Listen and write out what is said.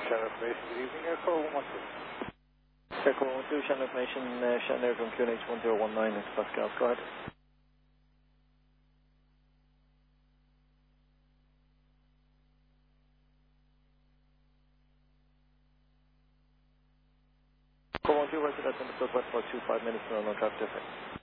Channel Base, good evening, Echo 112. Echo 112, channel information, Shannon from QNH 1019, it's Pascal, go ahead. Echo 112, resident on the Southwest for 25 minutes, no traffic difference.